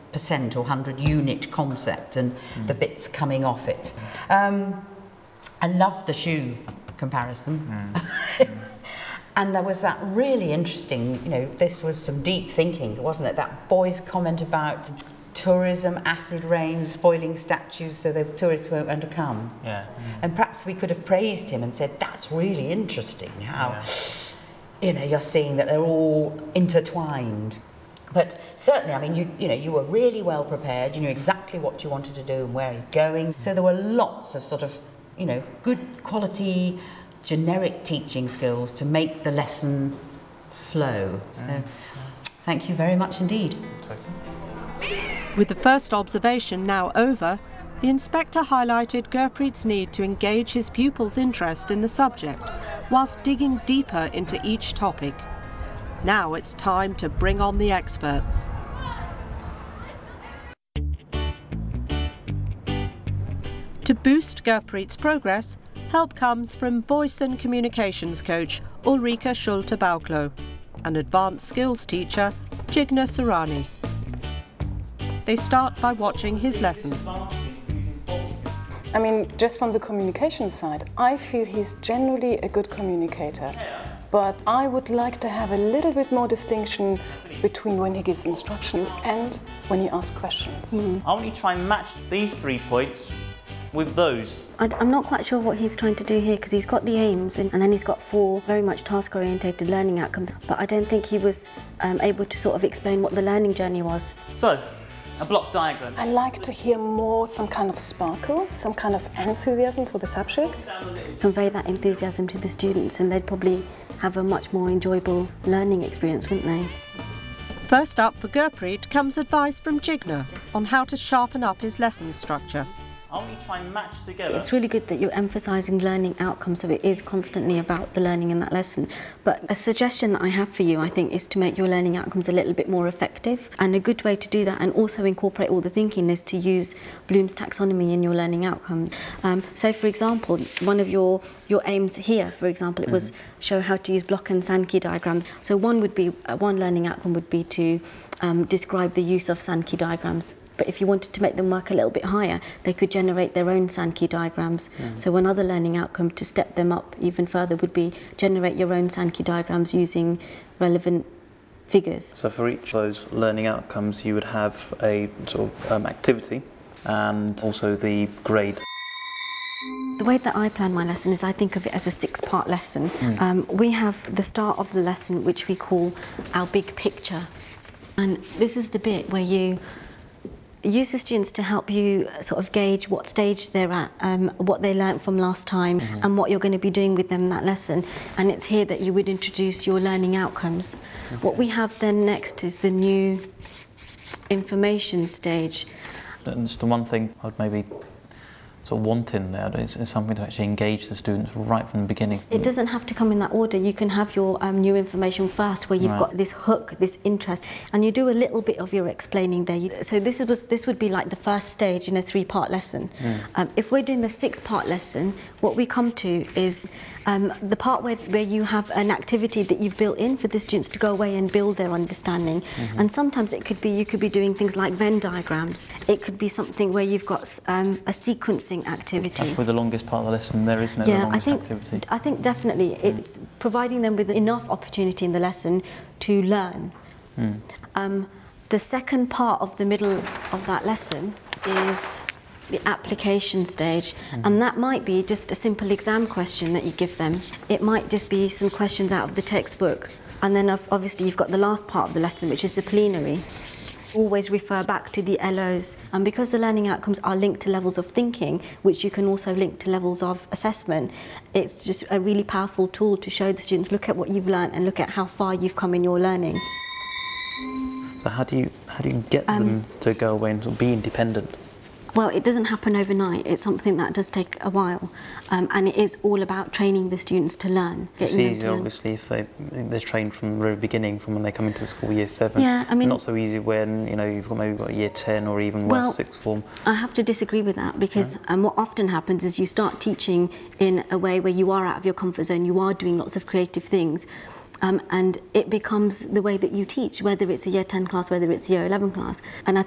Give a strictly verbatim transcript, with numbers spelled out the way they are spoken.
percent or one hundred unit concept and mm. the bits coming off it. Um, I love the shoe comparison. Mm. And there was that really interesting, you know, this was some deep thinking, wasn't it? That boy's comment about tourism, acid rain, spoiling statues so the tourists won't want to come. Yeah. Mm. And perhaps we could have praised him and said, that's really interesting how, yeah. you know, you're seeing that they're all intertwined. But certainly, I mean, you, you know, you were really well prepared, you knew exactly what you wanted to do and where you're going. So there were lots of sort of, you know, good quality, generic teaching skills to make the lesson flow. So mm. thank you very much indeed. With the first observation now over, the inspector highlighted Gurpreet's need to engage his pupils' interest in the subject, whilst digging deeper into each topic. Now it's time to bring on the experts. To boost Gurpreet's progress, help comes from voice and communications coach Ulrika Schulte-Bauklo and advanced skills teacher Jigna Sarani. They start by watching his lesson. I mean, just from the communication side, I feel he's generally a good communicator. But I would like to have a little bit more distinction between when he gives instruction and when he asks questions. Mm. I want you to try and match these three points with those. I'm not quite sure what he's trying to do here, because he's got the aims and, and then he's got four very much task-orientated learning outcomes, but I don't think he was um, able to sort of explain what the learning journey was. So, a block diagram. I like to hear more some kind of sparkle, some kind of enthusiasm for the subject. Convey that enthusiasm to the students and they'd probably have a much more enjoyable learning experience, wouldn't they? First up for Gurpreet comes advice from Jigna on how to sharpen up his lesson structure. I want you to try and match together. It's really good that you're emphasising learning outcomes, so it is constantly about the learning in that lesson. But a suggestion that I have for you, I think, is to make your learning outcomes a little bit more effective. And a good way to do that and also incorporate all the thinking is to use Bloom's taxonomy in your learning outcomes. Um, so, for example, one of your, your aims here, for example, it was show how to use block and Sankey diagrams. So one would be, uh, one learning outcome would be to um, describe the use of Sankey diagrams. But if you wanted to make them work a little bit higher, they could generate their own Sankey diagrams. Mm. So another learning outcome to step them up even further would be generate your own Sankey diagrams using relevant figures. So for each of those learning outcomes, you would have a sort of um, activity and also the grade. The way that I plan my lesson is I think of it as a six-part lesson. Mm. Um, we have the start of the lesson, which we call our big picture. And this is the bit where you use the students to help you sort of gauge what stage they're at, um, what they learnt from last time, mm-hmm. and what you're going to be doing with them in that lesson. And it's here that you would introduce your learning outcomes. Okay. What we have then next is the new information stage. And just the one thing I'd maybe sort of want in there is, is something to actually engage the students right from the beginning. It doesn't have to come in that order. You can have your um, new information first, where you've right. got this hook, this interest, and you do a little bit of your explaining there. So this was this would be like the first stage in a three-part lesson. Mm. Um, if we're doing the six-part lesson, what we come to is um, the part where, where you have an activity that you've built in for the students to go away and build their understanding. Mm-hmm. And sometimes it could be you could be doing things like Venn diagrams. It could be something where you've got um, a sequencing activity. That's with the longest part of the lesson there, isn't it? Yeah, the longest I think, activity. I think definitely it's mm. providing them with enough opportunity in the lesson to learn. Mm. Um, the second part of the middle of that lesson is the application stage, mm. and that might be just a simple exam question that you give them. It might just be some questions out of the textbook, and then obviously you've got the last part of the lesson, which is the plenary. Always refer back to the L Os, and because the learning outcomes are linked to levels of thinking, which you can also link to levels of assessment, it's just a really powerful tool to show the students, look at what you've learned and look at how far you've come in your learning. So how do you how do you get um, them to go away and sort of be independent? Well, it doesn't happen overnight. It's something that does take a while, um, and it is all about training the students to learn. It's easy, obviously, if they, they're trained from the very beginning, from when they come into school year seven. Yeah, I mean, not so easy when you know you've got maybe got year ten or even well, worse sixth form. I have to disagree with that, because yeah. um, what often happens is you start teaching in a way where you are out of your comfort zone. You are doing lots of creative things. Um, and it becomes the way that you teach, whether it's a year ten class, whether it's a year eleven class. And I